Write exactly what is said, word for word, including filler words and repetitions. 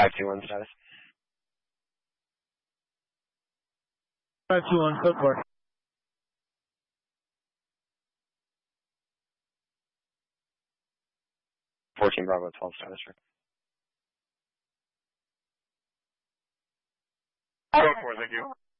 five two one status. five two one, code four. fourteen Bravo twelve status, sir. Code four, thank you.